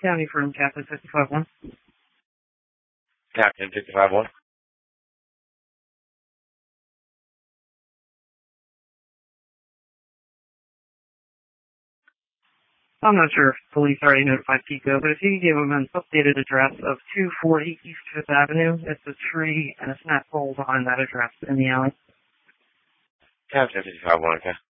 County from Captain 55-1. Captain 55-1. I'm not sure if police already notified Pico, but if you could give them an updated address of 240 East 5th Avenue, it's a tree and a snap pole behind that address in the alley. Captain 55-1, okay.